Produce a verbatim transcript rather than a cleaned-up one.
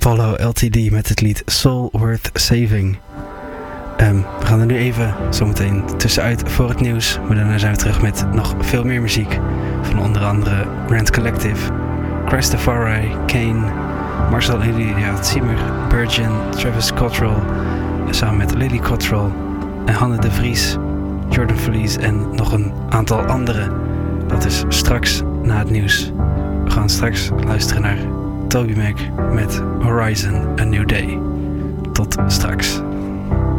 Apollo L T D met het lied Soul Worth Saving. Um, we gaan er nu even zometeen tussenuit voor het nieuws. Maar daarna zijn we terug met nog veel meer muziek. Van onder andere Rand Collective, Christopher Kane, Marcel Elia Zimmer, Virgin, Travis Cottrell. Samen met Lily Cottrell en Hanne de Vries, Jordan Verlies en nog een aantal anderen. Dat is straks na het nieuws. We gaan straks luisteren naar Toby Mac met Horizon A New Day. Tot straks.